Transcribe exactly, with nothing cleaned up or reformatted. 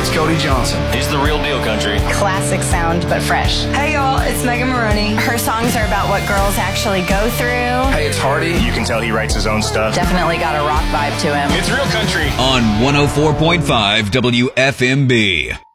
Here's Cody Johnson. He's the real deal country. Classic sound, but fresh. Hey y'all, it's Megan Maroney. Her songs are about what girls actually go through. Hey, it's Hardy. You can tell he writes his own stuff. Definitely got a rock vibe to him. It's real country. On one oh four point five W F M B.